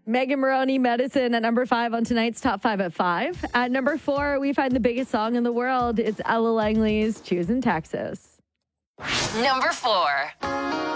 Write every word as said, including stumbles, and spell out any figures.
Megan Maroney, Medicine at number five on tonight's Top five at five. At number four, we find the biggest song in the world. It's Ella Langley's Choosing Texas. Number four.